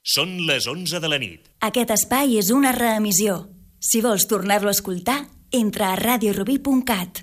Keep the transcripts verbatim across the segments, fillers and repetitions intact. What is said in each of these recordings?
Són les onze de la nit. Aquest espai és una reemissió. Si vols tornar-lo a escoltar, entra a radio rubí punt cat.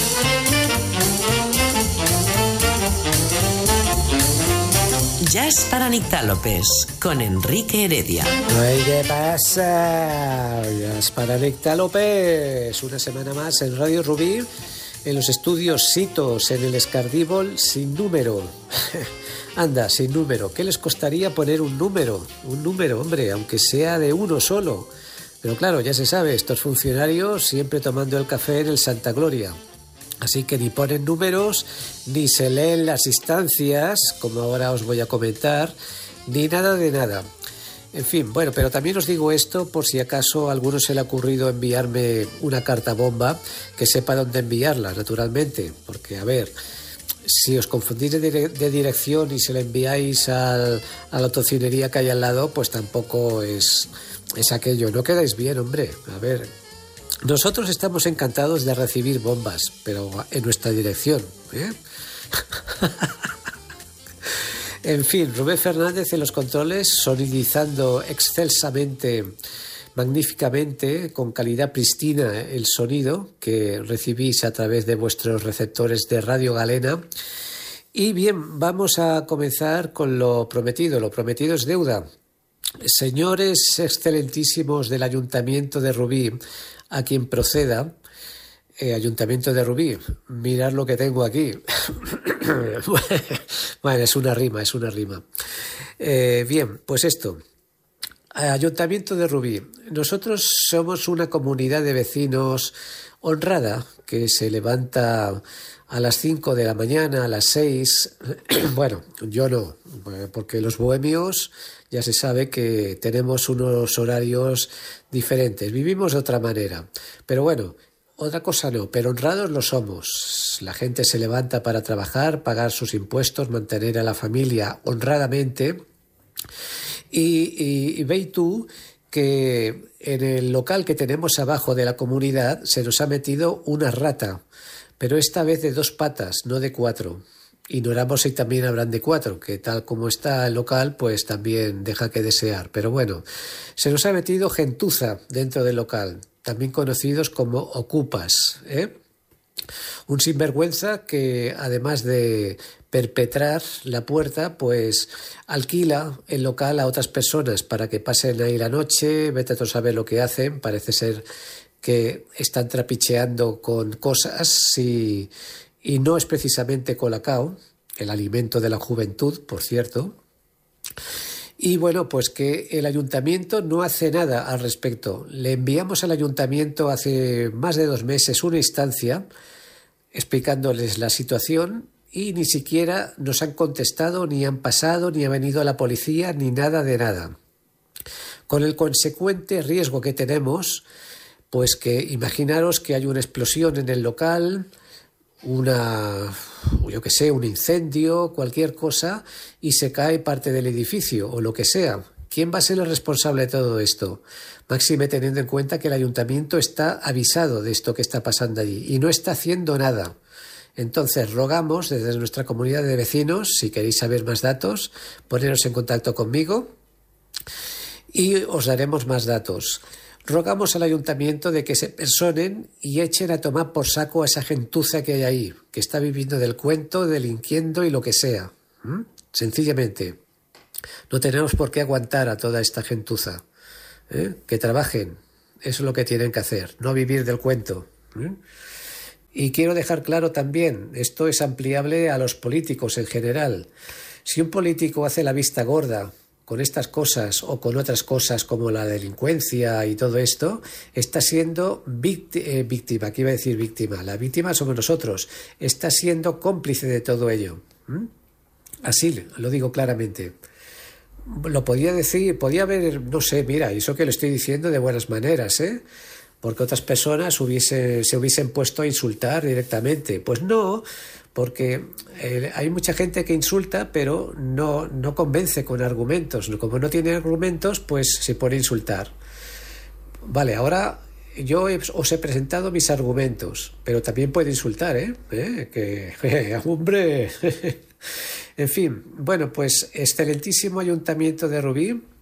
Jazz para Nictálopes, con Enrique Heredia. Ay, ¿qué pasa? Jazz para Nictálopes. Una semana más en Radio Rubí, en los estudios Sitos, en el Escardíbol sin número. Anda, sin número. ¿Qué les costaría poner un número? Un número, hombre, aunque sea de uno solo. Pero claro, ya se sabe, estos funcionarios siempre tomando el café en el Santa Gloria. Así que ni ponen números, ni se leen las instancias, como ahora os voy a comentar, ni nada de nada. En fin, bueno, pero también os digo esto por si acaso a alguno se le ha ocurrido enviarme una carta bomba, que sepa dónde enviarla, naturalmente. Porque, a ver, si os confundís de, dire- de dirección y se la enviáis al, a la autocinería que hay al lado, pues tampoco es, es aquello. No quedáis bien, hombre. A ver... Nosotros estamos encantados de recibir bombas, pero en nuestra dirección, ¿eh? En fin, Rubén Fernández en los controles, sonidizando excelsamente, magníficamente, con calidad pristina el sonido que recibís a través de vuestros receptores de Radio Galena. Y bien, vamos a comenzar con lo prometido. Lo prometido es deuda. Señores excelentísimos del Ayuntamiento de Rubí, a quien proceda, eh, Ayuntamiento de Rubí, mirad lo que tengo aquí. Bueno, es una rima, es una rima. Eh, bien, pues esto. Ayuntamiento de Rubí. Nosotros somos una comunidad de vecinos honrada que se levanta a las cinco de la mañana, a las seis. Bueno, yo no, porque los bohemios ya se sabe que tenemos unos horarios diferentes, vivimos de otra manera. Pero bueno, otra cosa no, pero honrados lo somos. La gente se levanta para trabajar, pagar sus impuestos, mantener a la familia honradamente. Y, y, y ve tú que en el local que tenemos abajo de la comunidad se nos ha metido una rata, pero esta vez de dos patas, no de cuatro. Ignoramos si también habrán de cuatro, que tal como está el local, pues también deja que desear. Pero bueno, se nos ha metido gentuza dentro del local, también conocidos como ocupas, ¿eh? Un sinvergüenza que, además de perpetrar la puerta, pues alquila el local a otras personas para que pasen ahí la noche. Vete a saber lo que hacen. Parece ser que están trapicheando con cosas y, y no es precisamente colacao, el alimento de la juventud, por cierto. Y bueno, pues que el ayuntamiento no hace nada al respecto. Le enviamos al ayuntamiento hace más de dos meses una instancia explicándoles la situación y ni siquiera nos han contestado, ni han pasado, ni ha venido la policía, ni nada de nada. Con el consecuente riesgo que tenemos, pues que imaginaros que hay una explosión en el local, una, yo qué sé, un incendio, cualquier cosa, y se cae parte del edificio o lo que sea. ¿Quién va a ser el responsable de todo esto? Máxime teniendo en cuenta que el ayuntamiento está avisado de esto que está pasando allí y no está haciendo nada. Entonces rogamos desde nuestra comunidad de vecinos, si queréis saber más datos, poneros en contacto conmigo y os daremos más datos. Rogamos al ayuntamiento de que se personen y echen a tomar por saco a esa gentuza que hay ahí, que está viviendo del cuento, delinquiendo y lo que sea. ¿Mm? Sencillamente. No tenemos por qué aguantar a toda esta gentuza. ¿Eh? Que trabajen. Eso es lo que tienen que hacer, no vivir del cuento. ¿Eh? Y quiero dejar claro también, esto es ampliable a los políticos en general. Si un político hace la vista gorda con estas cosas o con otras cosas como la delincuencia y todo esto, está siendo víctima, eh, víctima, aquí iba a decir víctima, la víctima somos nosotros, está siendo cómplice de todo ello. ¿Mm? Así lo digo claramente. Lo podía decir, podía haber, no sé, mira, eso que lo estoy diciendo de buenas maneras, ¿eh? Porque otras personas hubiese, se hubiesen puesto a insultar directamente. Pues no, porque eh, hay mucha gente que insulta, pero no, no convence con argumentos. Como no tiene argumentos, pues se pone a insultar. Vale, ahora yo he, os he presentado mis argumentos, pero también puede insultar, ¿eh? ¿Eh? Que, eh, ¡hombre! En fin, bueno, pues excelentísimo Ayuntamiento de Rubí,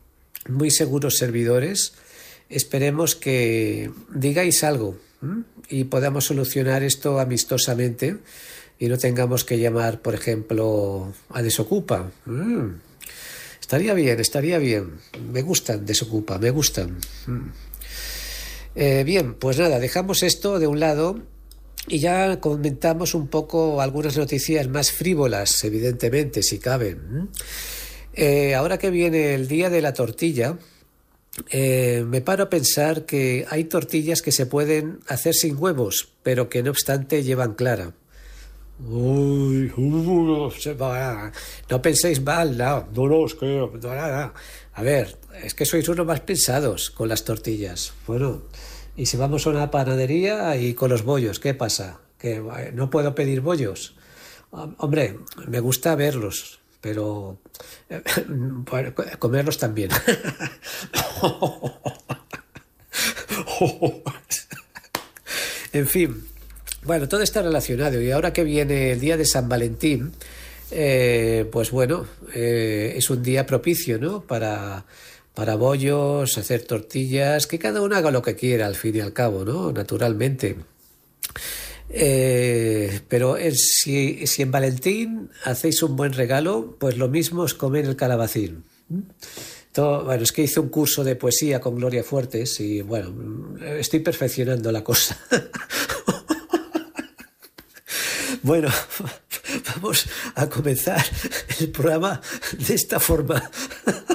muy seguros servidores. Esperemos que digáis algo, ¿m? y podamos solucionar esto amistosamente y no tengamos que llamar, por ejemplo, a Desocupa. Mm. Estaría bien, estaría bien. Me gustan Desocupa, me gustan. Mm. Eh, bien, pues nada, dejamos esto de un lado y ya comentamos un poco algunas noticias más frívolas, evidentemente, si caben. Eh, ahora que viene el día de la tortilla, eh, me paro a pensar que hay tortillas que se pueden hacer sin huevos, pero que no obstante llevan clara. Uy, uh, no penséis mal, no, no, no, es que no, nada. A ver, es que sois unos más pensados con las tortillas. Bueno, y si vamos a una panadería y con los bollos, ¿qué pasa? ¿Que no puedo pedir bollos? Hombre, me gusta verlos, pero bueno, comerlos también. En fin. Bueno, todo está relacionado y ahora que viene el día de San Valentín, eh, pues bueno, eh, es un día propicio, ¿no? Para, para bollos, hacer tortillas, que cada uno haga lo que quiera al fin y al cabo, ¿no? Naturalmente. Eh, pero es, si, si en Valentín hacéis un buen regalo, pues lo mismo es comer el calabacín. Todo, bueno, es que hice un curso de poesía con Gloria Fuertes y bueno, estoy perfeccionando la cosa. Bueno, vamos a comenzar el programa de esta forma.